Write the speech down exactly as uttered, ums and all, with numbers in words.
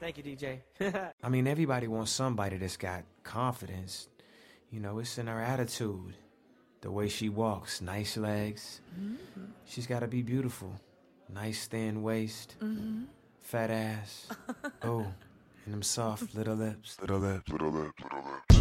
Thank you, D J. I mean, everybody wants somebody that's got confidence. You know, it's in her attitude. The way she walks, nice legs. Mm-hmm. She's got to be beautiful. Nice thin waist. Mm-hmm. Fat ass. Oh, and them soft little lips. Little lips, little lips, little lips.